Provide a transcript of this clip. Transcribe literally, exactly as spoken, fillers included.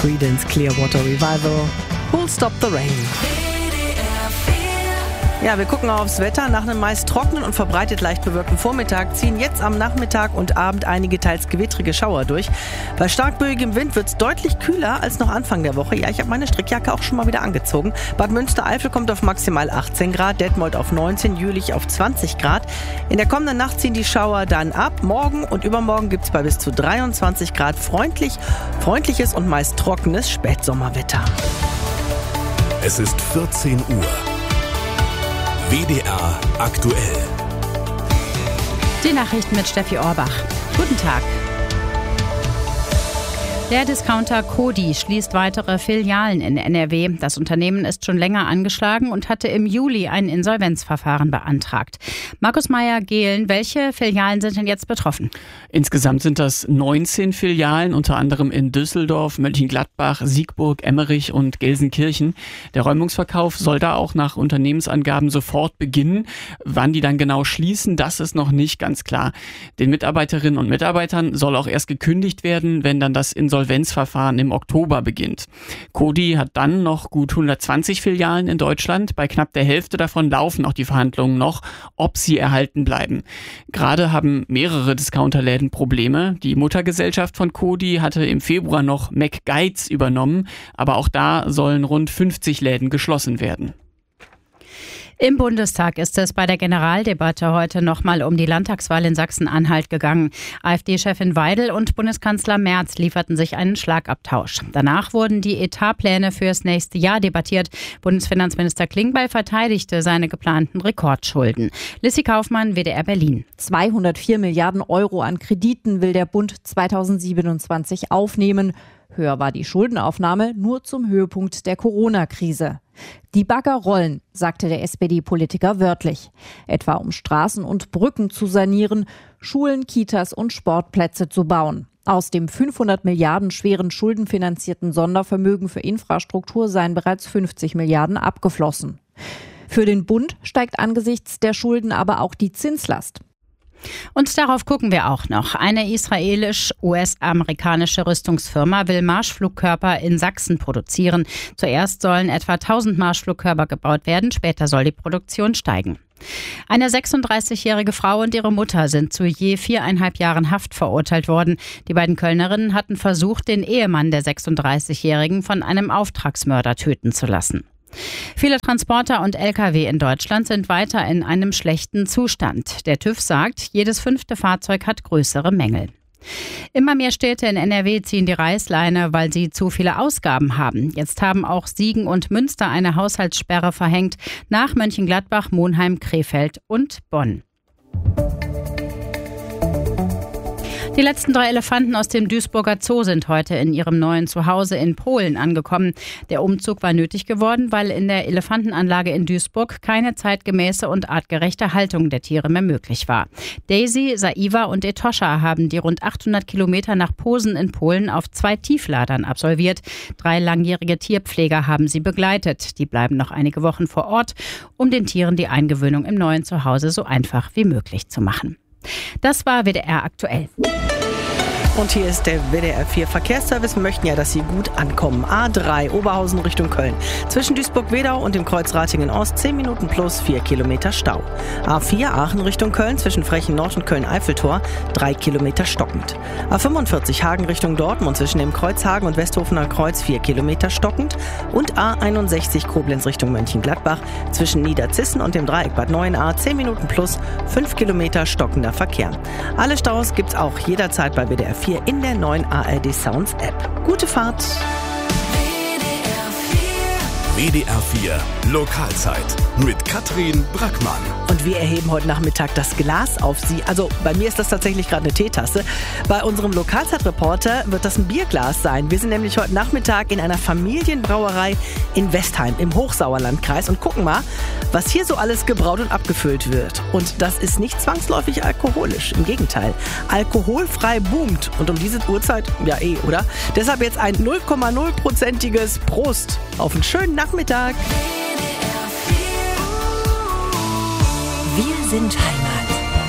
Creedence Clearwater Revival, Who'll Stop the Rain. Ja, wir gucken aufs Wetter. Nach einem meist trockenen und verbreitet leicht bewölkten Vormittag ziehen jetzt am Nachmittag und Abend einige teils gewittrige Schauer durch. Bei stark böigem Wind wird es deutlich kühler als noch Anfang der Woche. Ja, ich habe meine Strickjacke auch schon mal wieder angezogen. Bad Münstereifel kommt auf maximal achtzehn Grad, Detmold auf neunzehn, Jülich auf zwanzig Grad. In der kommenden Nacht ziehen die Schauer dann ab. Morgen und übermorgen gibt es bei bis zu dreiundzwanzig Grad freundlich, freundliches und meist trockenes Spätsommerwetter. Es ist vierzehn Uhr. W D R aktuell. Die Nachrichten mit Steffi Orbach. Guten Tag. Der Discounter Coty schließt weitere Filialen in N R W. Das Unternehmen ist schon länger angeschlagen und hatte im Juli ein Insolvenzverfahren beantragt. Markus Meyer-Gehlen, welche Filialen sind denn jetzt betroffen? Insgesamt sind das neunzehn Filialen, unter anderem in Düsseldorf, Mönchengladbach, Siegburg, Emmerich und Gelsenkirchen. Der Räumungsverkauf soll da auch nach Unternehmensangaben sofort beginnen. Wann die dann genau schließen, das ist noch nicht ganz klar. Den Mitarbeiterinnen und Mitarbeitern soll auch erst gekündigt werden, wenn dann das Insolvenzverfahren im Oktober beginnt. Coty hat dann noch gut hundertzwanzig Filialen in Deutschland. Bei knapp der Hälfte davon laufen auch die Verhandlungen noch, ob sie erhalten bleiben. Gerade haben mehrere Discounterläden Probleme. Die Muttergesellschaft von Coty hatte im Februar noch McGuides übernommen, aber auch da sollen rund fünfzig Läden geschlossen werden. Im Bundestag ist es bei der Generaldebatte heute nochmal um die Landtagswahl in Sachsen-Anhalt gegangen. AfD-Chefin Weidel und Bundeskanzler Merz lieferten sich einen Schlagabtausch. Danach wurden die Etatpläne fürs nächste Jahr debattiert. Bundesfinanzminister Klingbeil verteidigte seine geplanten Rekordschulden. Lissy Kaufmann, W D R Berlin. zweihundertvier Milliarden Euro an Krediten will der Bund zweitausendsiebenundzwanzig aufnehmen. Höher war die Schuldenaufnahme nur zum Höhepunkt der Corona-Krise. Die Bagger rollen, sagte der S P D-Politiker wörtlich. Etwa um Straßen und Brücken zu sanieren, Schulen, Kitas und Sportplätze zu bauen. Aus dem fünfhundert Milliarden schweren schuldenfinanzierten Sondervermögen für Infrastruktur seien bereits fünfzig Milliarden abgeflossen. Für den Bund steigt angesichts der Schulden aber auch die Zinslast. Und darauf gucken wir auch noch. Eine israelisch-U S-amerikanische Rüstungsfirma will Marschflugkörper in Sachsen produzieren. Zuerst sollen etwa tausend Marschflugkörper gebaut werden, später soll die Produktion steigen. Eine sechsunddreißigjährige Frau und ihre Mutter sind zu je viereinhalb Jahren Haft verurteilt worden. Die beiden Kölnerinnen hatten versucht, den Ehemann der sechsunddreißigjährigen von einem Auftragsmörder töten zu lassen. Viele Transporter und L K W in Deutschland sind weiter in einem schlechten Zustand. Der TÜV sagt, jedes fünfte Fahrzeug hat größere Mängel. Immer mehr Städte in N R W ziehen die Reißleine, weil sie zu viele Ausgaben haben. Jetzt haben auch Siegen und Münster eine Haushaltssperre verhängt, nach Mönchengladbach, Monheim, Krefeld und Bonn. Die letzten drei Elefanten aus dem Duisburger Zoo sind heute in ihrem neuen Zuhause in Polen angekommen. Der Umzug war nötig geworden, weil in der Elefantenanlage in Duisburg keine zeitgemäße und artgerechte Haltung der Tiere mehr möglich war. Daisy, Saiva und Etosha haben die rund achthundert Kilometer nach Posen in Polen auf zwei Tiefladern absolviert. Drei langjährige Tierpfleger haben sie begleitet. Die bleiben noch einige Wochen vor Ort, um den Tieren die Eingewöhnung im neuen Zuhause so einfach wie möglich zu machen. Das war W D R aktuell. Und hier ist der W D R vier Verkehrsservice. Wir möchten ja, dass Sie gut ankommen. A drei, Oberhausen Richtung Köln. Zwischen Duisburg-Wedau und dem Kreuz Ratingen-Ost zehn Minuten plus vier Kilometer Stau. A vier, Aachen Richtung Köln. Zwischen Frechen-Nord und Köln-Eiffeltor drei Kilometer stockend. A fünfundvierzig, Hagen Richtung Dortmund. Zwischen dem Kreuz Hagen und Westhofener Kreuz vier Kilometer stockend. Und A einundsechzig, Koblenz Richtung Mönchengladbach. Zwischen Niederzissen und dem Dreieck Bad Neuenahr zehn Minuten plus fünf Kilometer stockender Verkehr. Alle Staus gibt's auch jederzeit bei W D R vier in der neuen A R D Sounds App. Gute Fahrt! W D R vier Lokalzeit mit Katrin Brackmann. Und wir erheben heute Nachmittag das Glas auf Sie. Also bei mir ist das tatsächlich gerade eine Teetasse. Bei unserem Lokalzeitreporter wird das ein Bierglas sein. Wir sind nämlich heute Nachmittag in einer Familienbrauerei in Westheim im Hochsauerlandkreis und gucken mal, was hier so alles gebraut und abgefüllt wird. Und das ist nicht zwangsläufig alkoholisch. Im Gegenteil, alkoholfrei boomt. Und um diese Uhrzeit, ja eh, oder? Deshalb jetzt ein null Komma null prozentiges Prost auf einen schönen Nachmittag. Wir sind Heimat.